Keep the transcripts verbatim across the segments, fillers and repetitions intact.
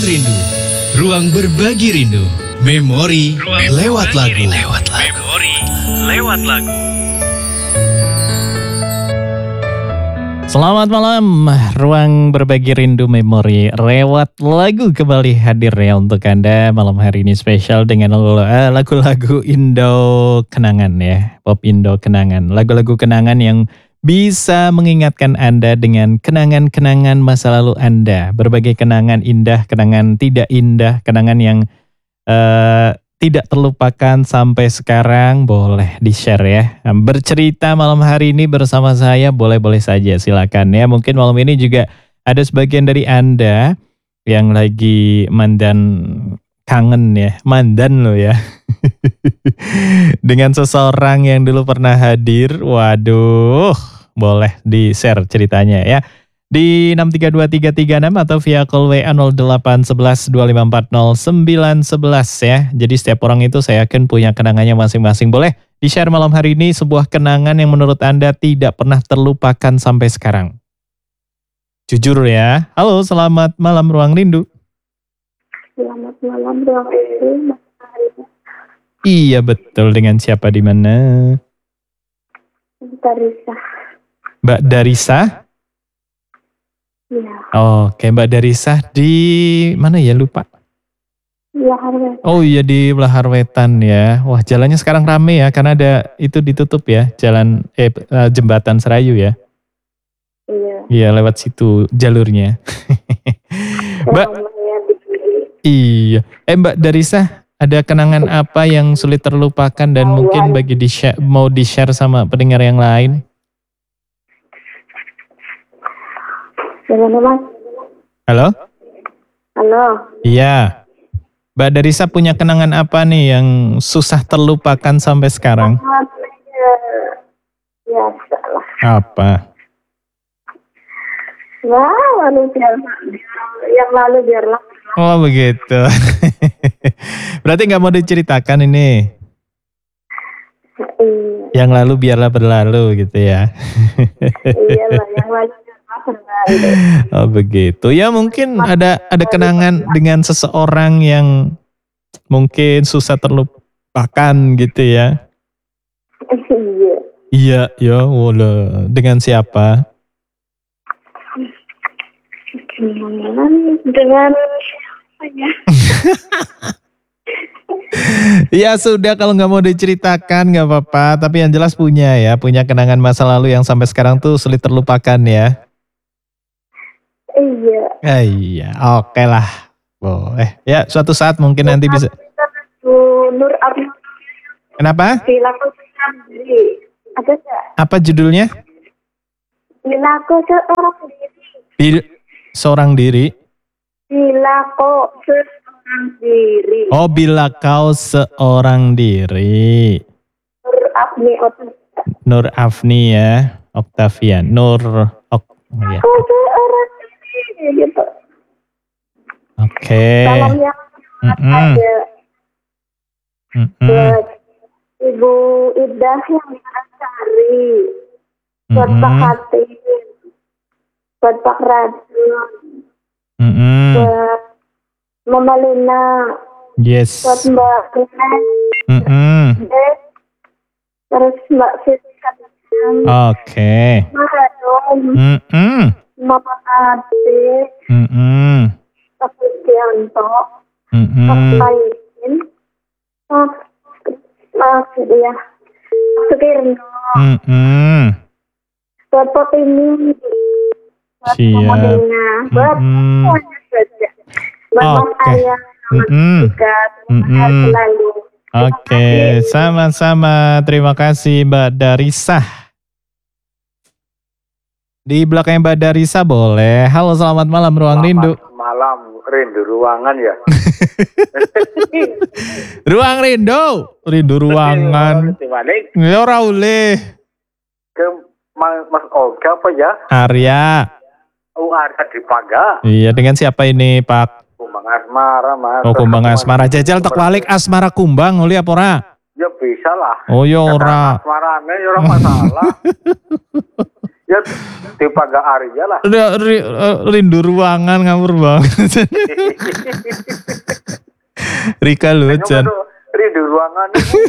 Rindu, ruang berbagi rindu, memori ruang lewat lagu. Rindu. Lewat lagu. Memori lewat lagu. Selamat malam, ruang berbagi rindu memori lewat lagu kembali hadir ya untuk Anda malam hari ini spesial dengan lagu-lagu Indo kenangan ya, pop Indo kenangan, lagu-lagu kenangan yang bisa mengingatkan Anda dengan kenangan-kenangan masa lalu Anda, berbagai kenangan indah, kenangan tidak indah, kenangan yang uh, tidak terlupakan sampai sekarang, boleh di-share ya. Bercerita malam hari ini bersama saya, boleh-boleh saja silakan ya. Mungkin malam ini juga ada sebagian dari Anda yang lagi mandan kangen ya, mandan loh ya. Dengan seseorang yang dulu pernah hadir, waduh, boleh di-share ceritanya ya. Di enam tiga dua tiga tiga enam atau via call W A nol delapan satu satu dua lima empat nol sembilan satu satu ya. Jadi setiap orang itu saya yakin punya kenangannya masing-masing. Boleh di-share malam hari ini sebuah kenangan yang menurut Anda tidak pernah terlupakan sampai sekarang. Jujur ya. Halo, selamat malam Ruang Rindu. Selamat malam Ruang Rindu. Iya betul, dengan siapa di mana? Darisa. Mbak Darisa? Iya. Oke, Mbak Darisa di mana ya, lupa? Belaharwetan. Oh iya, di Belaharwetan ya. Wah, jalannya sekarang rame ya karena ada itu ditutup ya, jalan eh jembatan Serayu ya. Iya. Iya, lewat situ jalurnya. Mbak. Iya. Eh Mbak Darisa, ada kenangan apa yang sulit terlupakan dan oh, mungkin bagi di share, mau di-share sama pendengar yang lain? Gimana Mas? Halo? Halo? Iya. Mbak Darisa punya kenangan apa nih yang susah terlupakan sampai sekarang? Biasa lah. Apa? Wah, lalu biar, yang lalu biarlah. Oh begitu. Berarti nggak mau diceritakan ini? Iya. Yang lalu biarlah berlalu gitu ya? Iyalah, yang lalu. Oh begitu ya, mungkin ada ada kenangan dengan seseorang yang mungkin susah terlupakan gitu ya. Iya. Iya ya, wala. Dengan siapa? Dengan dengan siapa ya? Ya sudah, kalau nggak mau diceritakan nggak apa-apa, tapi yang jelas punya ya, punya kenangan masa lalu yang sampai sekarang tuh sulit terlupakan ya. Iya. Eh, iya, oke okay lah, boleh. Ya, suatu saat mungkin nanti bisa. Nur Afni. Kenapa? Bilaku sendiri. Ada nggak? Apa judulnya? Bilaku seorang diri. Bil seorang diri. Bilaku seorang diri. Oh, bila kau seorang diri. Nur Afni. Nur Afni ya, Octavian. Nur. Ok, ya. Oh, seorang diri gitu. Oke. Okay. Salam yang mm -mm. ada mm -mm. buat Ibu Idah yang cari, buat mm -mm. Pak Hatim, buat Pak Rajun, mm -mm. buat Mama Lina, yes. buat Mbak Rina, mm -mm. terus Mbak Siti Katisan, oke. Mbak Hanum, mm -mm. Mama Ati, mm -mm. Pak Widianto, mm -mm. Pak Paidin, Pak Mas dia, Sukirno, mm -mm. buat Potini, buat Mama Lina, buat semuanya saja. Buat Mas Ayah, Mas Tika, sehat selalu. Oke, sama-sama. Terima kasih Mbak Darisa. Di belakang Mbak Darisa boleh. Halo, selamat malam Ruang selamat Rindu. Malam Rindu ruangan ya. Ruang Rindu, Rindu ruangan. Ya ora oleh. Ke Mas Olga apa ya? Arya. Oh, Arya di Paga. Iya, dengan siapa ini Pak? Kumbang Asmara Mas. Oh, Kumbang Asmara. Jajal tek balik Asmara Kumbang oli apa ora? Ya bisa lah. Oh ya ora. Asmarane ya ora masalah. Ya tipe gak Arya lah. Udah ri- eh, rindu ruangan ngawur banget. Rika Lucan. Rindu ruangan.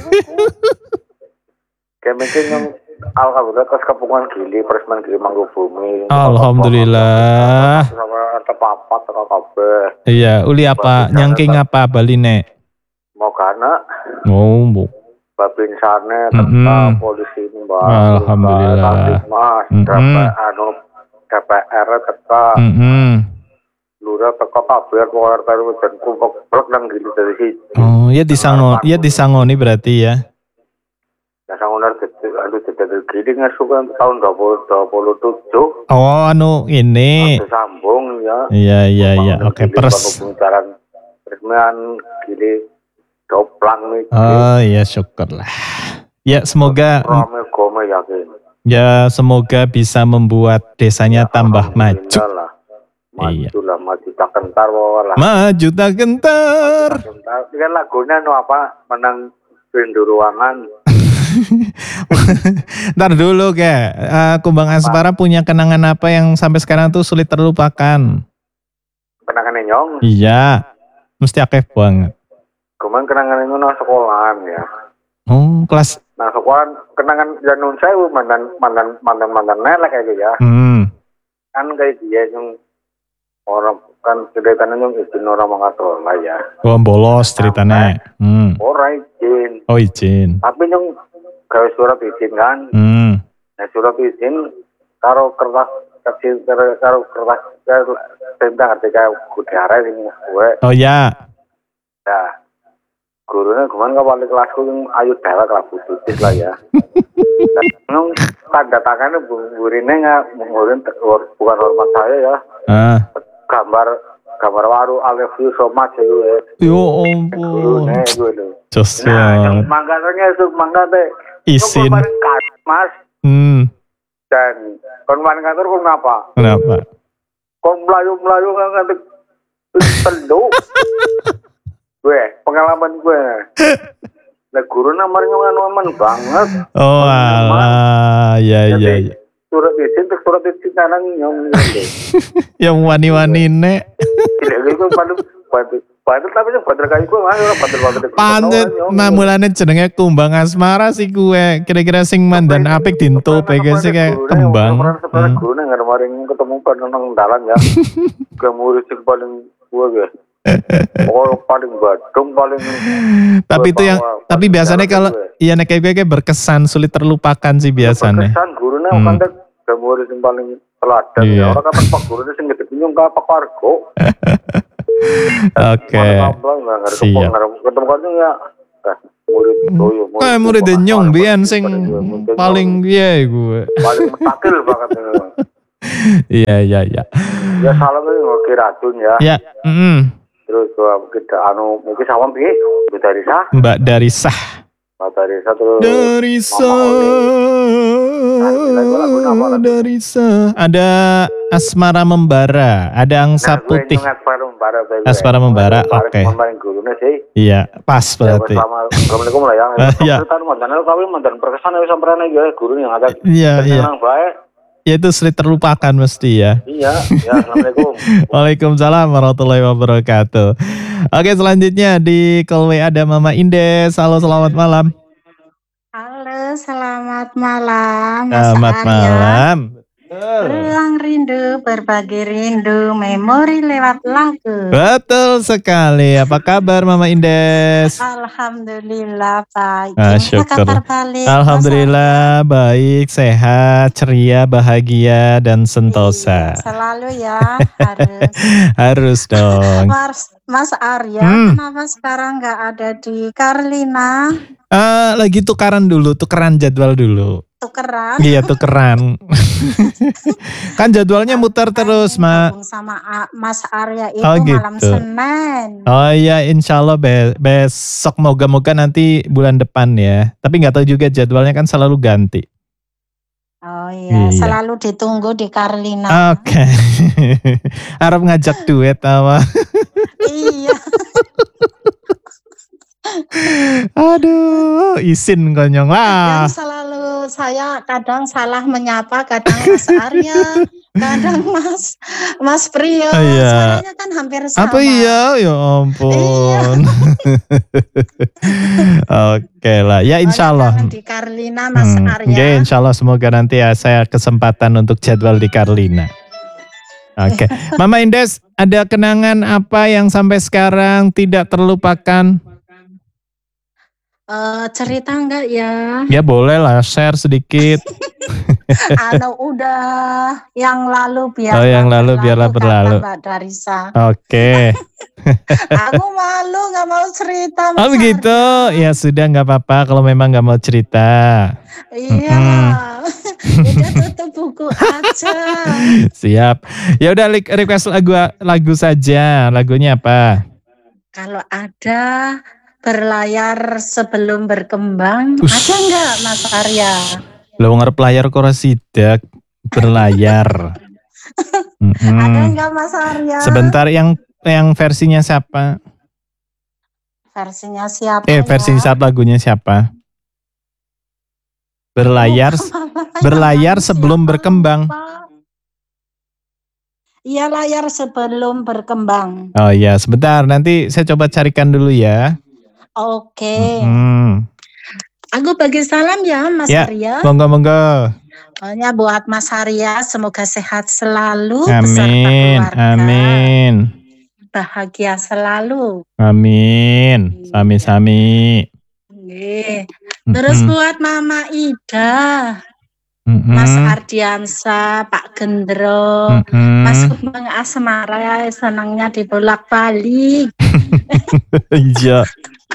Kayak mungkin yang alhamdulillah kas kepungan gili, Persman Gili Mangkubumi. Alhamdulillah. Sama ada papat atau kabeh. Iya, uli apa? Nyangking apa Baline? Mau kana. Oh, bu. Babin sana, Mm-mm. tentang polisi ini, Mbak. Alhamdulillah. Mas, Mm-mm. dapat anu D P R teka, Mm-mm. lurah teka kabeh keluar dari dan kumpul blok nang gili dari situ. Oh, ya disangon, ya disangoni berarti ya. Nah, sangunar anu jadi gili ngasukan tahun dua puluh tujuh. Oh, anu ini. Ada sambung ya. Iya, iya, iya. Oke, pers. Pembicaraan resmian gili doplang nih. Oh, iya, syukurlah. Ya, semoga Rame gome yakin. ya semoga bisa membuat desanya tambah maju. Alhamdulillah lah. Iya. Maju lah, maju tak kentar wae lah. Maju tak gentar. Ini kan lagunya no apa menang rindu ruangan. Ntar dulu ke, uh, Kumbang Asmara punya kenangan apa yang sampai sekarang tuh sulit terlupakan? Kenangan nyong. Iya, mesti akeh banget. Kemarin kenangan itu nang sekolahan ya. Oh, kelas. Nang sekolahan kenangan janun saya mantan mantan mantan mantan nelek kayak gitu ya. Hmm. Kan kayak dia yang orang kan ceritanya yang izin orang mengatur lah ya. Oh, bolos ceritanya. Hmm. Orang izin. Oh, izin. Tapi yang gawe surat izin kan. Hmm. Nah, surat izin karo kertas kecil karo karo kertas tentang ketika kudara ini gue. Oh ya. Ya. Gurunya kemarin ke wali kelasku yang ayu dewek lah putih lah ya. Nah, tanda tangannya gurine nggak mengurin bukan hormat saya ya. Ah. Gambar gambar waru I love you so much ya gue. Yo ampun. Gurune gue lho. Jos Nah, yang banget. mangkatnya itu mangkatnya. Izin. Mas Hmm. dan konwan kantor kok ngapa? Kenapa? Kok melayu-melayu nggak ngerti telu. Gue, pengalaman gue. Nah, guru namanya aman banget. Oh alah, ya ya ya. Surat izin, terus surat izin sekarang yang Yang wani-wani nek. tidak gitu, bantu, bantu, bantu, tapi yang bantu kayu gue, mana bantu, bantu, Panet namulane jenenge Kumbang Asmara sih gue. Kira-kira sing mandan apik dinto pege sih kayak kembang. Sebenarnya guru nih nggak kemarin ketemu kan nang dalan ya. Kemudian sing paling gue gue. Oh paling badung paling. Tapi itu yang tapi biasanya kalau iya nek kayak gue berkesan sulit terlupakan sih biasanya. Berkesan gurunya Hmm. kan kemudian sing paling teladan Iya. ya. Orang kata pak gurunya sing gede bingung ka pak Pargo. Oke. Siap. Ketemu kan ya. eh, Murid doyo. Kayak murid nyong biyen sing paling piye gue. paling mutakhir banget. Iya iya iya. Ya salam ini ngoki racun ya. Ya, mm, Terus gua kita anu mungkin sama piye? Mbak Darisa, Mbak Darisah. Mbak Darisa terus Darisa. Mama Oli. Darisa. Ada Asmara Membara, ada Angsa Putih. Asmara Membara, oke. Kemarin gurunya sih. Iya, pas Ya, berarti. sama Assalamualaikum lah ya. Ah, iya. Cerita mantan kami mantan berkesan ya samperan ya guru yang ada. Iya, iya. Yang baik. Ya itu sulit terlupakan mesti ya. Iya, ya Assalamualaikum. Waalaikumsalam warahmatullahi wabarakatuh. Oke, selanjutnya di call W A ada Mama Indes. Halo, selamat malam. Halo, selamat malam. Mas Selamat Arya. malam. Ruang rindu, berbagi rindu, memori lewat lagu. Betul sekali. Apa kabar Mama Indes? Alhamdulillah baik. Ah, Gimana syukur. kabar balik? Alhamdulillah baik, sehat, ceria, bahagia, dan Mas Arya? sentosa. Iya, selalu ya harus. Harus dong. Mas, Mas Arya, Hmm. kenapa sekarang nggak ada di Carlina? Ah, lagi tukaran dulu, tukeran jadwal dulu. Tukeran. Iya tukeran. Kan jadwalnya muter terus, Ma. Gabung sama A- Mas Arya itu Oh, malam gitu. Senin. Oh iya, insya Allah be- besok moga-moga nanti bulan depan ya. Tapi nggak tahu juga jadwalnya kan selalu ganti. Oh iya, Iya. selalu ditunggu di Carlina. Oke. Harap ngajak duet sama. Iya. Aduh, isin konyong lah. Yang selalu kalau saya kadang salah menyapa, kadang Mas Arya, kadang Mas Mas Priyo. Oh, iya. Suaranya kan hampir sama. Apa iya? Ya ampun. Oke lah, ya insya Allah. Jangan di Carlina, Mas Hmm, Arya. ya, insya Allah semoga nanti ya saya kesempatan untuk jadwal di Carlina. Oke, Mama Indes, ada kenangan apa yang sampai sekarang tidak terlupakan? Eh, cerita enggak ya? Ya boleh lah, share sedikit. Anu udah yang lalu biar Oh, yang lalu biarlah berlalu. Mbak Darisa. Oke. Aku malu nggak mau cerita. Oh Mas begitu, Arya. ya sudah nggak apa-apa kalau memang nggak mau cerita. Iya. Udah tutup buku aja. Siap. Ya udah li- request lagu lagu saja. Lagunya apa? Kalau ada berlayar sebelum berkembang, Ush. ada nggak Mas Arya? Lo ngarep layar korasidak berlayar. Mm-mm. Ada nggak Mas Arya? Sebentar, yang yang versinya siapa? Versinya siapa? Eh ya? versi saat lagunya siapa? Berlayar berlayar Namanya sebelum siapa? berkembang. Lupa. Iya, layar sebelum berkembang. Oh iya, sebentar nanti saya coba carikan dulu ya. Oke. Hmm. Aku bagi salam ya Mas Ya, Arya. monggo monggo. Pokoknya buat Mas Arya semoga sehat selalu beserta Amin, keluarga. amin, Bahagia selalu. amin. Sami-sami. Nggih. Terus Mm-mm. buat Mama Ida, Mm-mm. Mas Ardiansa, Pak Gendro, Mm-mm. Mas Kembang Asmara senangnya dibolak-balik. Iya.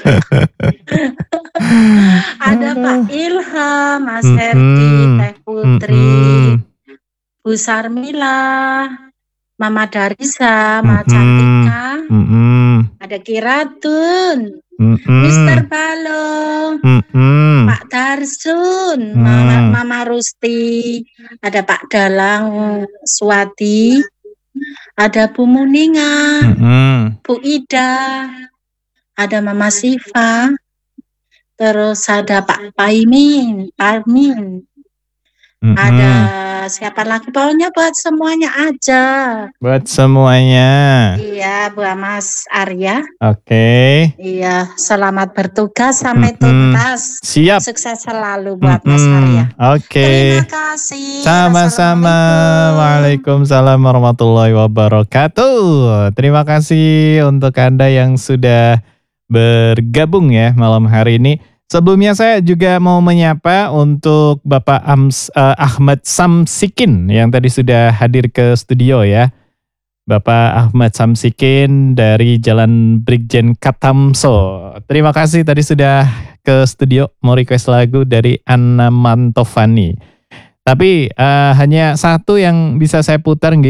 Ada Pak Ilham, Mas Mm-mm. Herdi, Teh Putri, Mm-mm. Bu Sarmila, Mama Darisa, Mama Mm-mm. Cantika, Mm-mm. ada Kiratun, Mm-mm. Mister Balong, Mm-mm. Pak Darsun, Hmm. Mama, Mama Rusti, ada Pak Dalang Swati, ada Bu Muninga, Mm-mm. Bu Ida, ada Mama Siva, terus ada Pak Paimin, Parmin, Mm-mm. ada siapa lagi, pokoknya buat semuanya aja. Buat semuanya. Iya, buat Mas Arya. Oke. Iya, selamat bertugas sampai Mm-mm. tuntas. Siap. Sukses selalu buat Mas Mm-mm. Arya. Oke. Terima kasih. Sama-sama. Assalamualaikum. Waalaikumsalam warahmatullahi wabarakatuh. Terima kasih untuk Anda yang sudah bergabung ya malam hari ini. Sebelumnya saya juga mau menyapa untuk Bapak Ams, eh, Ahmad Samsikin yang tadi sudah hadir ke studio ya. Bapak Ahmad Samsikin dari Jalan Brigjen Katamso. Terima kasih tadi sudah ke studio mau request lagu dari Anna Mantovani. Tapi eh, hanya satu yang bisa saya putar